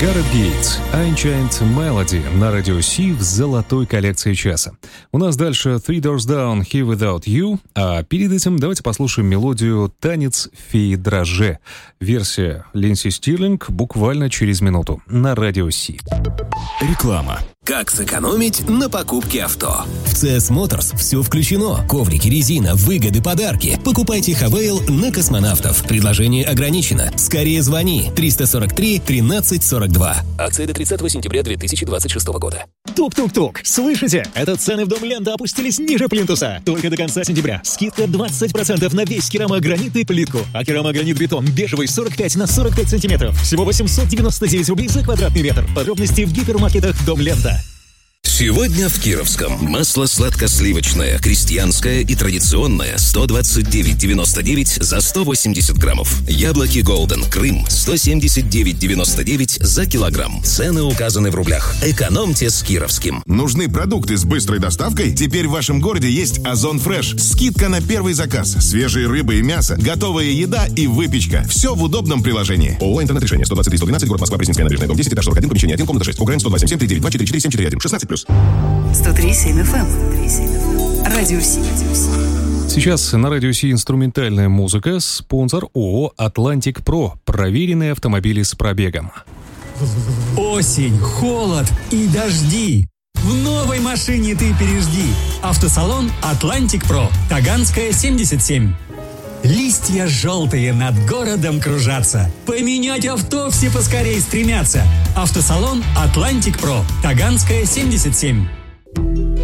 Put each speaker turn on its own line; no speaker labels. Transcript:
Гаррет Гейтс, Unchained Melody на радио Си в золотой коллекции часа. У нас дальше Three Doors Down, Here Without You, а перед этим давайте послушаем мелодию «Танец феи дрожжи». Версия Линдси Стирлинг буквально через минуту на радио Си.
Реклама.
Как сэкономить на покупке авто?
В CS Motors все включено. Коврики, резина, выгоды, подарки. Покупайте Хавейл на космонавтов. Предложение ограничено. Скорее звони. 343 13 42.
Акция до 30 сентября 2026 года.
Тук-тук-тук. Слышите? Это цены в Дом Лента опустились ниже плинтуса. Только до конца сентября. Скидка 20% на весь керамогранит и плитку. А керамогранит-бетон бежевый 45 на 45 сантиметров. Всего 899 рублей за квадратный метр. Подробности в гипермаркетах Дом Лента.
Сегодня в Кировском масло сладко-сливочное, крестьянское и традиционное 129,99 за 180 граммов. Яблоки Golden Крым 179,99 за килограмм. Цены указаны в рублях. Экономьте с Кировским.
Нужны продукты с быстрой доставкой? Теперь в вашем городе есть Озон Фреш. Скидка на первый заказ. Свежие рыбы и мясо, готовая еда и выпечка. Все в удобном приложении. ООО «Интернет-решение». 123-112, город Москва, Пресненская набережная, дом 10, этаж 41, помещение 1, комната 6. УГРН 127-739-244-741. 16+.
103,7 FM. Радио Си.
Сейчас на радио Си инструментальная музыка. Спонсор ООО «Атлантик Про». Проверенные автомобили с пробегом.
Осень, холод и дожди. В новой машине ты пережди. Автосалон «Атлантик Про». Таганская, 77. Листья желтые над городом кружатся. Поменять авто все поскорей стремятся. Автосалон «Атлантик Про». Таганская, 77.